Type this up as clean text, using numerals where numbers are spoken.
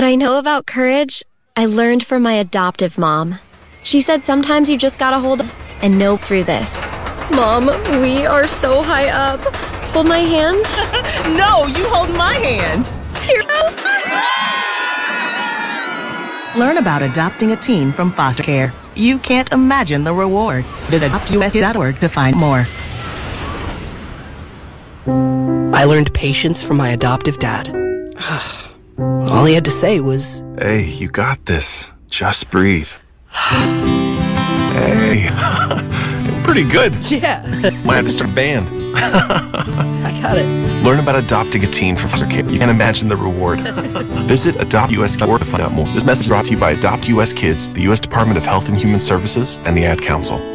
What I know about courage, I learned from my adoptive mom. She said sometimes you just gotta hold and know through this. Mom, we are so high up. Hold my hand. No, you hold my hand. Learn about adopting a teen from foster care. You can't imagine the reward. Visit adoptus.org to find more. I learned patience from my adoptive dad. All he had to say was, "Hey, you got this. Just breathe." Hey, pretty good. yeah, Might have to start a band. I got it. Learn about adopting a teen from foster care. You can't imagine the reward. Visit adoptus.org to find out more. This message is brought to you by Adopt US Kids, the U.S. Department of Health and Human Services, and the Ad Council.